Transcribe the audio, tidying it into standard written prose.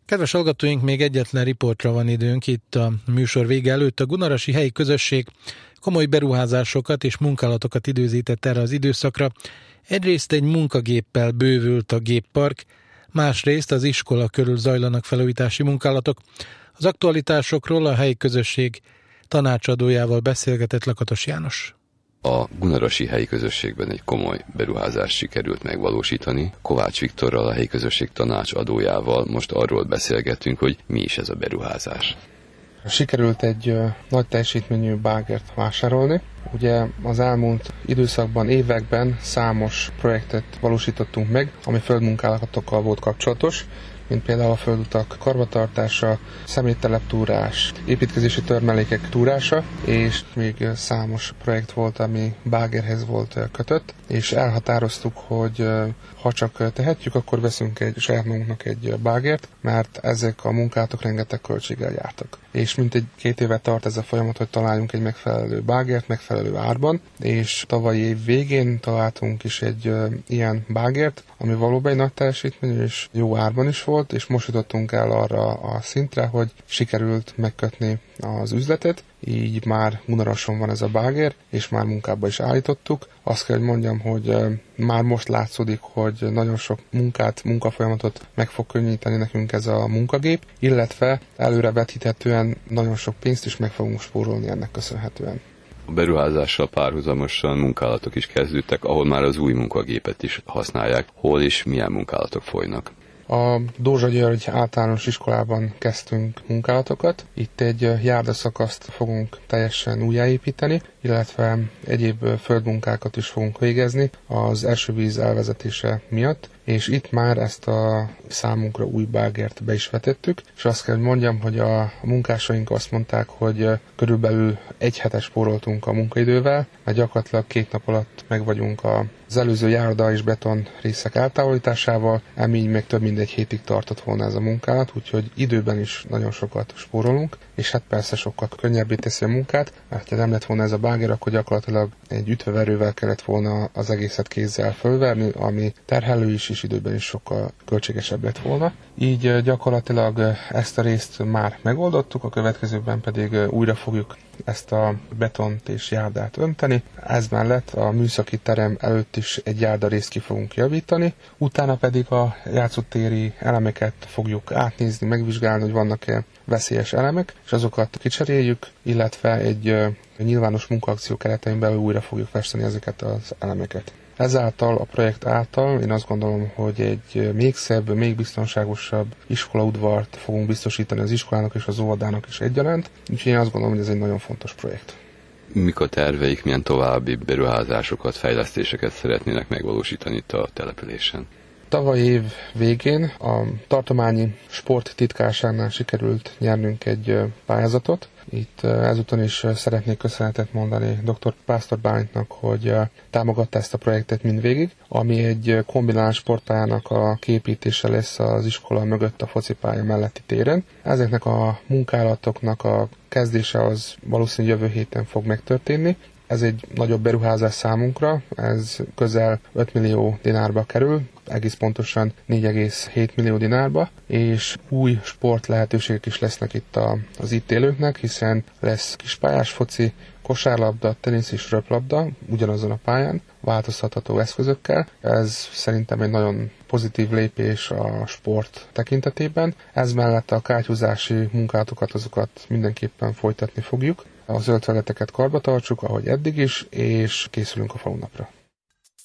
Kedves hallgatóink, még egyetlen riportra van időnk itt a műsor vége előtt. A Gunarasi helyi közösség komoly beruházásokat és munkálatokat időzített erre az időszakra. Egyrészt egy munkagéppel bővült a géppark, másrészt az iskola körül zajlanak felújítási munkálatok. Az aktualitásokról a helyi közösség tanácsadójával beszélgetett Lakatos János. A Gunarasi helyi közösségben egy komoly beruházást sikerült megvalósítani. Kovács Viktorral, a helyi közösség tanácsadójával most arról beszélgetünk, hogy mi is ez a beruházás. Sikerült egy nagy teljesítményű bágert vásárolni. Ugye az elmúlt időszakban, években számos projektet valósítottunk meg, ami földmunkálatokkal volt kapcsolatos, mint például a földutak karbantartása, szemétteleptúrás, építkezési törmelékek túrása, és még számos projekt volt, ami bágerhez volt kötött, és elhatároztuk, hogy ha csak tehetjük, akkor veszünk saját magunknak egy bágert, mert ezek a munkálatok rengeteg költséggel jártak. És mintegy 2 éve tart ez a folyamat, hogy találjunk egy megfelelő bágert, megfelelő árban, és tavalyi év végén találtunk is egy ilyen bágert, ami valóban egy nagy teljesítmény, és jó árban is volt, és most jutottunk el arra a szintre, hogy sikerült megkötni az üzletet, így már Gunarason van ez a báger, és már munkába is állítottuk. Azt kell, hogy mondjam, hogy már most látszódik, hogy nagyon sok munkafolyamatot meg fog könnyíteni nekünk ez a munkagép, illetve előre vetíthetően nagyon sok pénzt is meg fogunk spórolni ennek köszönhetően. A beruházással párhuzamosan munkálatok is kezdődtek, ahol már az új munkagépet is használják. Hol és milyen munkálatok folynak? A Dózsa György általános iskolában kezdtünk munkálatokat. Itt egy járdaszakaszt fogunk teljesen újjáépíteni, illetve egyéb földmunkákat is fogunk végezni az esővíz elvezetése miatt, és itt már ezt a számunkra új bágert be is vetettük, és azt kell, hogy mondjam, hogy a munkásaink azt mondták, hogy körülbelül 1 hetet spóroltunk a munkaidővel, mert gyakorlatilag 2 nap alatt meg vagyunk az előző járda és beton részek eltávolításával, így még több mint 1 hétig tartott volna ez a munkálat, úgyhogy időben is nagyon sokat spórolunk, és hát persze sokkal könnyebbé teszi a munkát, mert ha nem lett volna ez a báger, akkor gyakorlatilag egy ütőverővel kellett volna az egészet kézzel fölverni, ami terhelő is, és időben is sokkal költségesebb lett volna. Így gyakorlatilag ezt a részt már megoldottuk, a következőben pedig újra fogjuk ezt a betont és járdát önteni. Ez mellett a műszaki terem előtt is egy járdarészt ki fogunk javítani, utána pedig a játszótéri elemeket fogjuk átnézni, megvizsgálni, hogy vannak-e veszélyes elemek, és azokat kicseréljük, illetve egy nyilvános munkaakció keretein belül újra fogjuk festeni ezeket az elemeket. Ezáltal, a projekt által én azt gondolom, hogy egy még szebb, még biztonságosabb iskolaudvart fogunk biztosítani az iskolának és az óvodának is egyaránt, úgyhogy én azt gondolom, hogy ez egy nagyon fontos projekt. Mik a terveik, milyen további beruházásokat, fejlesztéseket szeretnének megvalósítani itt a településen? Tavaly év végén a tartományi sporttitkárságnál sikerült nyernünk egy pályázatot. Itt ezúton is szeretnék köszönetet mondani dr. Pásztor Bálintnak, hogy támogatta ezt a projektet mindvégig, ami egy kombinált sportpályának a kiépítése lesz az iskola mögött a focipálya melletti téren. Ezeknek a munkálatoknak a kezdése az valószínűleg jövő héten fog megtörténni. Ez egy nagyobb beruházás számunkra, ez közel 5 millió dinárba kerül, egész pontosan 4,7 millió dinárba, és új sport lehetőségek is lesznek itt az itt élőknek, hiszen lesz kispályás foci, kosárlabda, tenisz és röplabda ugyanazon a pályán, változtatható eszközökkel. Ez szerintem egy nagyon pozitív lépés a sport tekintetében. Ez mellett a kátyúzási munkálatokat azokat mindenképpen folytatni fogjuk. A zöld felületeket karba tartsuk, ahogy eddig is, és készülünk a falunapra.